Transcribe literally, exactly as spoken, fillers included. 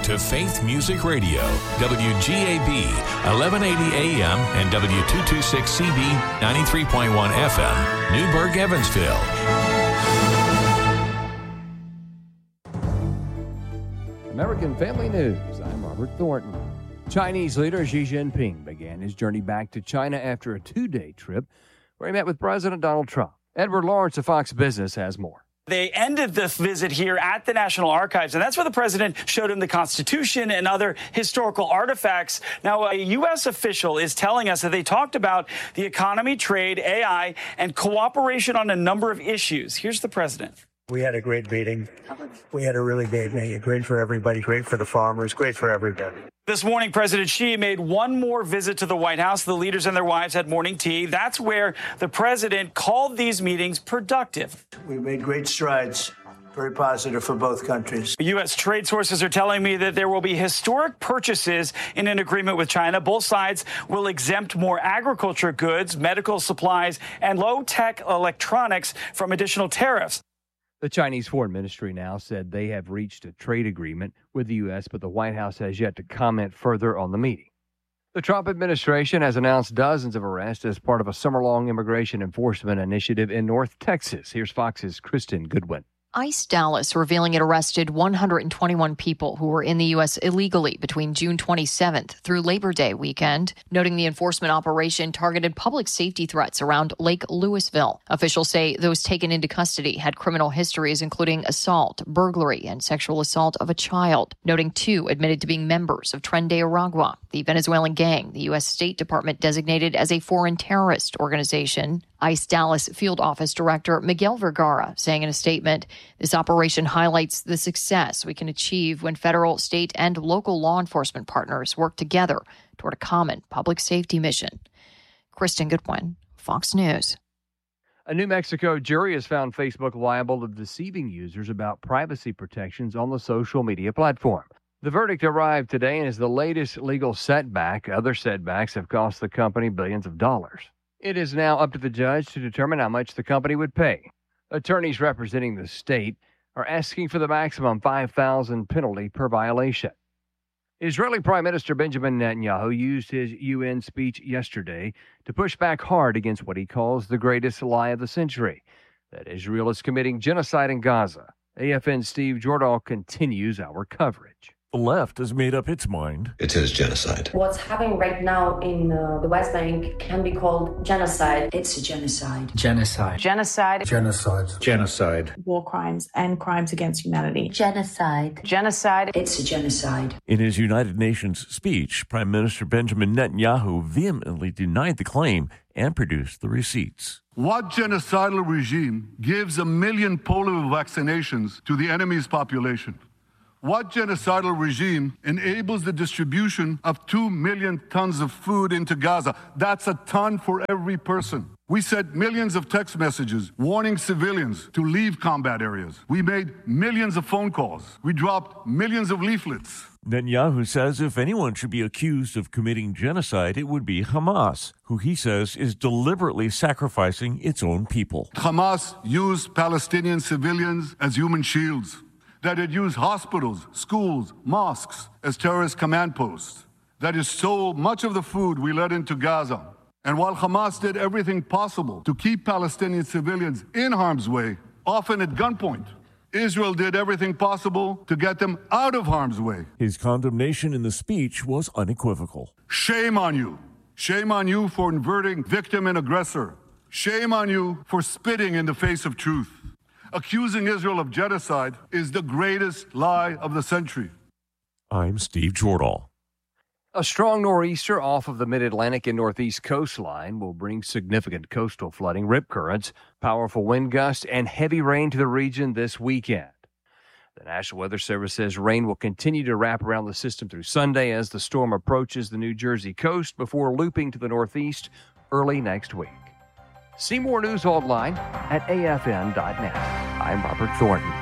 to Faith Music Radio, W G A B, eleven eighty A M and W two twenty-six C B, ninety-three point one F M, Newburgh, Evansville. American Family News, I'm Robert Thornton. Chinese leader Xi Jinping began his journey back to China after a two-day trip where he met with President Donald Trump. Edward Lawrence of Fox Business has more. They ended this visit here at the National Archives, and that's where the president showed him the Constitution and other historical artifacts. Now, a U S official is telling us that they talked about the economy, trade, A I, and cooperation on a number of issues. Here's the president. We had a great meeting. We had a really great meeting. Great for everybody, great for the farmers, great for everybody. This morning, President Xi made one more visit to the White House. The leaders and their wives had morning tea. That's where the president called these meetings productive. We made great strides. Very positive for both countries. U S trade sources are telling me that there will be historic purchases in an agreement with China. Both sides will exempt more agriculture goods, medical supplies, and low-tech electronics from additional tariffs. The Chinese Foreign Ministry now said they have reached a trade agreement with the U S, but the White House has yet to comment further on the meeting. The Trump administration has announced dozens of arrests as part of a summer-long immigration enforcement initiative in North Texas. Here's Fox's Kristen Goodwin. ICE Dallas revealing it arrested one hundred twenty-one people who were in the U S illegally between June twenty-seventh through Labor Day weekend, noting the enforcement operation targeted public safety threats around Lake Lewisville. Officials say those taken into custody had criminal histories including assault, burglary, and sexual assault of a child, noting two admitted to being members of Tren de Aragua, the Venezuelan gang the U S State Department designated as a foreign terrorist organization. ICE Dallas Field Office Director Miguel Vergara saying in a statement, this operation highlights the success we can achieve when federal, state, and local law enforcement partners work together toward a common public safety mission. Kristen Goodwin, Fox News. A New Mexico jury has found Facebook liable of deceiving users about privacy protections on the social media platform. The verdict arrived today and is the latest legal setback. Other setbacks have cost the company billions of dollars. It is now up to the judge to determine how much the company would pay. Attorneys representing the state are asking for the maximum five thousand dollars penalty per violation. Israeli Prime Minister Benjamin Netanyahu used his U N speech yesterday to push back hard against what he calls the greatest lie of the century, that Israel is committing genocide in Gaza. A F N's Steve Jordahl continues our coverage. The left has made up its mind. It is genocide. What's happening right now in uh, the West Bank can be called genocide. It's a genocide. Genocide. Genocide. Genocide. Genocide. War crimes and crimes against humanity. Genocide. Genocide. It's a genocide. In his United Nations speech, Prime Minister Benjamin Netanyahu vehemently denied the claim and produced the receipts. What genocidal regime gives a million polio vaccinations to the enemy's population? What genocidal regime enables the distribution of two million tons of food into Gaza? That's a ton for every person. We sent millions of text messages warning civilians to leave combat areas. We made millions of phone calls. We dropped millions of leaflets. Netanyahu says if anyone should be accused of committing genocide, it would be Hamas, who he says is deliberately sacrificing its own people. Hamas used Palestinian civilians as human shields. That it used hospitals, schools, mosques as terrorist command posts. That it stole much of the food we let into Gaza. And while Hamas did everything possible to keep Palestinian civilians in harm's way, often at gunpoint, Israel did everything possible to get them out of harm's way. His condemnation in the speech was unequivocal. Shame on you. Shame on you for inverting victim and aggressor. Shame on you for spitting in the face of truth. Accusing Israel of genocide is the greatest lie of the century. I'm Steve Jordahl. A strong nor'easter off of the mid-Atlantic and northeast coastline will bring significant coastal flooding, rip currents, powerful wind gusts, and heavy rain to the region this weekend. The National Weather Service says rain will continue to wrap around the system through Sunday as the storm approaches the New Jersey coast before looping to the northeast early next week. See more news online at A F N dot net. I'm Robert Thornton.